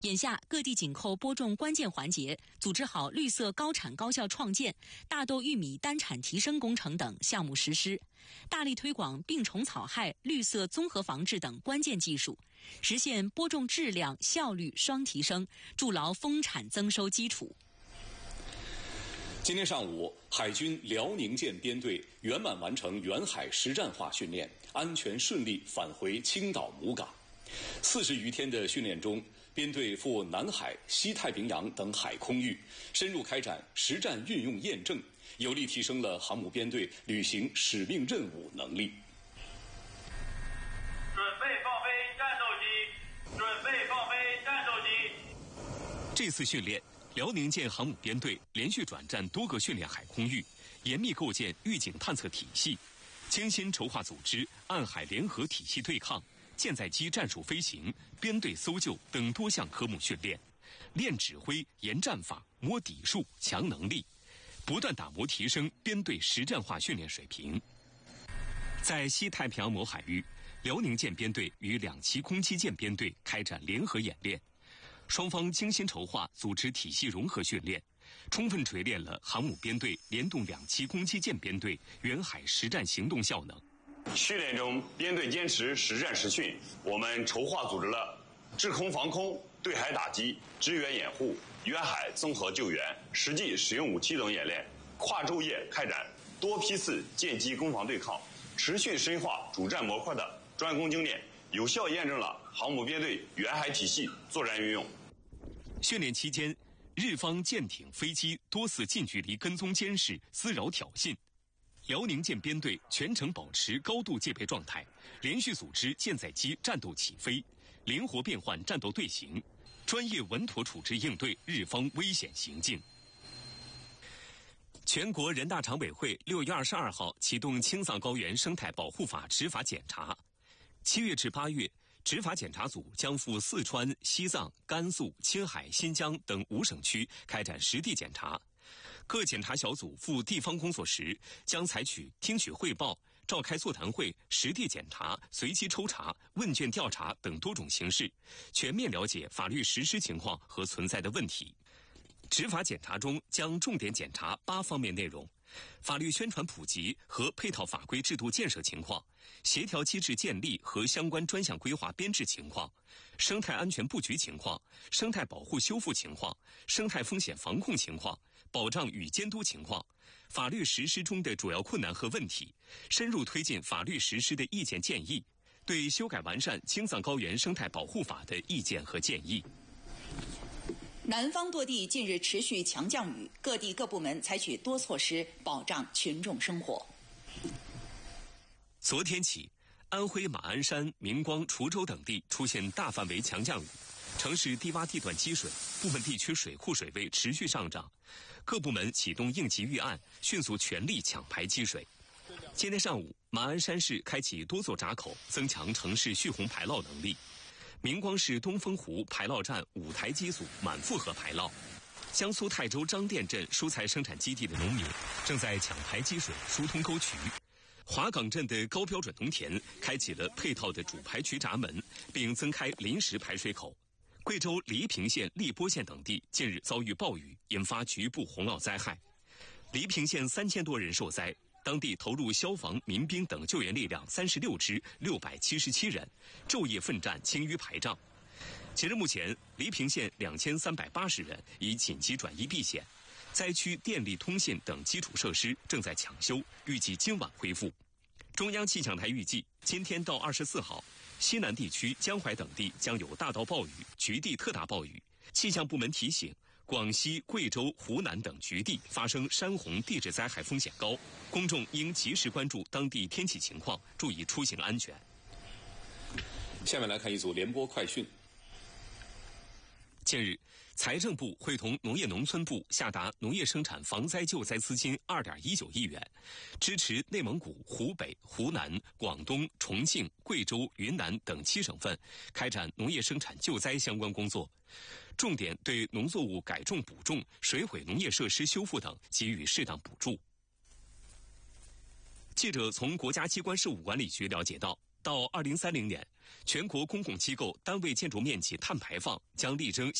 眼下，各地紧扣播种关键环节，组织好绿色高产高效创建、大豆、玉米单产提升工程等项目实施，大力推广病虫草害、绿色综合防治等关键技术，实现播种质量、效率双提升，筑牢丰产增收基础。 今天上午，海军辽宁舰编队圆满完成远海实战化训练，安全顺利返回青岛母港。40余天的训练中，编队赴南海、西太平洋等海空域，深入开展实战运用验证，有力提升了航母编队履行使命任务能力。 准备放飞战斗机，准备放飞战斗机。 这次训练，辽宁舰航母编队连续转战多个训练海空域，严密构建预警探测体系，精心筹划组织岸海联合体系对抗、舰载机战术飞行、编队搜救等多项科目训练，练指挥、研战法、摸底数、强能力，不断打磨提升编队实战化训练水平。在西太平洋某海域，辽宁舰编队与2栖攻击舰编队开展联合演练，双方精心筹划组织体系融合训练，充分锤炼了航母编队联动2栖攻击舰编队远海实战行动效能。 训练中，编队坚持实战实训，我们筹划组织了制空防空、对海打击、支援掩护、远海综合救援、实际使用武器等演练，跨昼夜开展多批次舰机攻防对抗，持续深化主战模块的专攻精炼，有效验证了航母编队远海体系作战运用。 训练期间，日方舰艇、飞机多次近距离跟踪监视、滋扰挑衅。辽宁舰编队全程保持高度戒备状态，连续组织舰载机战斗起飞，灵活变换战斗队形，专业稳妥处置应对日方危险行径。全国人大常委会6月22号启动青藏高原生态保护法执法检查，7月至8月，执法检查组将赴四川、西藏、甘肃、青海、新疆等5省区开展实地检查。各检查小组赴地方工作时，将采取听取汇报、召开座谈会、实地检查、随机抽查、问卷调查等多种形式，全面了解法律实施情况和存在的问题。执法检查中将重点检查8方面内容：法律宣传普及和配套法规制度建设情况，协调机制建立和相关专项规划编制情况，生态安全布局情况，生态保护修复情况，生态风险防控情况，保障与监督情况，法律实施中的主要困难和问题，深入推进法律实施的意见建议，对修改完善青藏高原生态保护法的意见和建议。 南方多地近日持续强降雨，各地各部门采取多措施保障群众生活。 昨天起，安徽马鞍山、明光、滁州等地出现大范围强降雨，城市低洼地段积水，部分地区水库水位持续上涨，各部门启动应急预案，迅速全力抢排积水。今天上午，马鞍山市开启多座闸口，增强城市蓄洪排涝能力。明光市东风湖排涝站5台机组满负荷排涝，江苏泰州张店镇蔬菜生产基地的农民正在抢排积水、疏通沟渠。华岗镇的高标准农田开启了配套的主排渠闸门，并增开临时排水口。贵州黎平县、荔波县等地近日遭遇暴雨，引发局部洪涝灾害。黎平县3000多人受灾，当地投入消防、民兵等救援力量36支，677人，昼夜奋战清淤排障。截至目前，黎平县2380人已紧急转移避险，灾区电力、通信等基础设施正在抢修，预计今晚恢复。中央气象台预计，今天到24号，西南地区、江淮等地将有大到暴雨、局地特大暴雨。气象部门提醒，广西、贵州、湖南等局地发生山洪地质灾害风险高，公众应及时关注当地天气情况，注意出行安全。 下面来看一组联播快讯。 近日，财政部会同农业农村部下达农业生产防灾救灾资金2.19亿元，支持内蒙古、湖北、湖南、广东、重庆、贵州、云南等7省份开展农业生产救灾相关工作，重点对农作物改种补种、水毁农业设施修复等给予适当补助。记者从国家机关事务管理局了解到， 到2030年，全国公共机构单位建筑面积碳排放将力争